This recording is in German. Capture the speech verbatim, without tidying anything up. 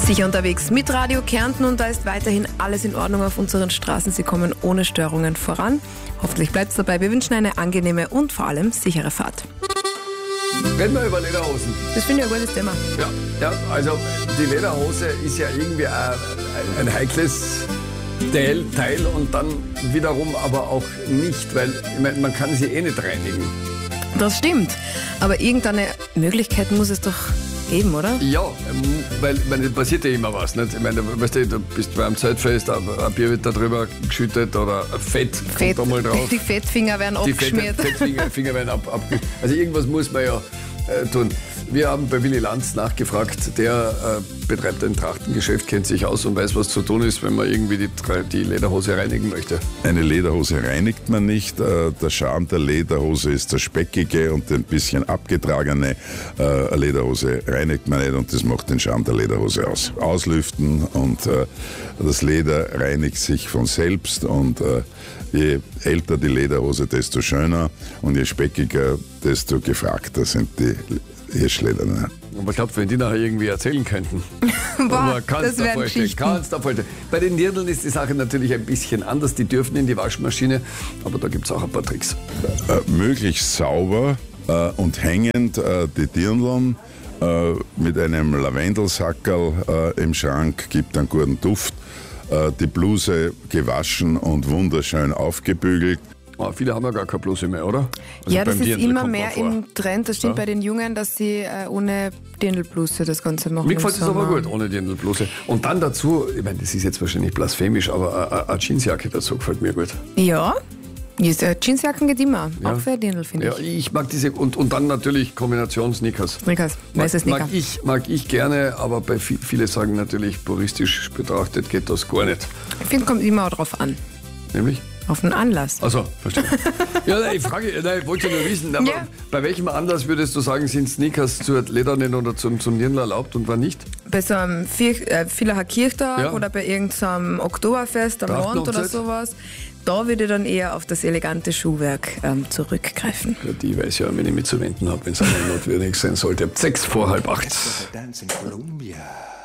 Sicher unterwegs mit Radio Kärnten und da ist weiterhin alles in Ordnung auf unseren Straßen. Sie kommen ohne Störungen voran. Hoffentlich bleibt es dabei. Wir wünschen eine angenehme und vor allem sichere Fahrt. Reden wir über Lederhosen. Das finde ich ein gutes Thema. Ja, ja, also die Lederhose ist ja irgendwie ein, ein heikles Teil, Teil und dann wiederum aber auch nicht, weil ich meine, man kann sie eh nicht reinigen. Das stimmt. Aber irgendeine Möglichkeit muss es doch geben, oder? Ja, weil ich meine, passiert ja immer was. Nicht? Ich meine, weißt du, du bist beim Zeltfest, ein Bier wird da drüber geschüttet oder Fett, Fett kommt da mal drauf. Die Fettfinger werden Die abgeschmiert. Fett, Fettfinger Finger werden ab, ab. Also irgendwas muss man ja äh, tun. Wir haben bei Willi Lanz nachgefragt, der äh, betreibt ein Trachtengeschäft, kennt sich aus und weiß, was zu tun ist, wenn man irgendwie die, die Lederhose reinigen möchte. Eine Lederhose reinigt man nicht. Der Charme der Lederhose ist das Speckige und ein bisschen abgetragene. Eine Lederhose reinigt man nicht und das macht den Charme der Lederhose aus. Auslüften und das Leder reinigt sich von selbst und je älter die Lederhose, desto schöner und je speckiger, desto gefragter sind die Hirschlederne. Aber ich glaube, wenn die nachher irgendwie erzählen könnten. Boah, das wären Geschichten. Bei den Dirndln ist die Sache natürlich ein bisschen anders. Die dürfen in die Waschmaschine, aber da gibt es auch ein paar Tricks. Äh, möglichst sauber äh, und hängend äh, die Dirndln äh, mit einem Lavendelsackerl äh, im Schrank, gibt einen guten Duft. Äh, die Bluse gewaschen und wunderschön aufgebügelt. Oh, viele haben ja gar keine Bluse mehr, oder? Also ja, das ist Dirndl immer mehr im Trend. Das stimmt ja. bei den Jungen, dass sie äh, ohne Dirndlbluse das Ganze machen. Mir gefällt es aber gut, ohne Dirndlbluse. Und dann dazu, ich meine, das ist jetzt wahrscheinlich blasphemisch, aber eine Jeansjacke dazu gefällt mir gut. Ja, Jeansjacken geht immer. Ja. Auch für Dirndl, finde ja, ich. ich mag diese, und, und dann natürlich Kombination Sneakers. Sneakers, weiße Sneaker. Mag ich, mag ich gerne, aber bei viel, viele sagen natürlich, puristisch betrachtet geht das gar nicht. Ich finde, kommt immer auch drauf an. Nämlich? Auf den Anlass. Also, verstehe. Ja, nein, ich frage, nein, ich wollte ja nur wissen, aber Ja. bei welchem Anlass würdest du sagen, sind Sneakers zur Ledernen oder zum, zum Dirndl erlaubt und wann nicht? Bei so einem Vier- äh, Villacher Kirchtag Ja. oder bei irgendeinem Oktoberfest am Land oder Trachtenhochzeit. sowas, da würde ich dann eher auf das elegante Schuhwerk ähm, zurückgreifen. Ja, die weiß ja, wenn ich mitzuwenden habe, wenn es einmal notwendig sein sollte. Sechs vor halb acht. Dance in Colombia.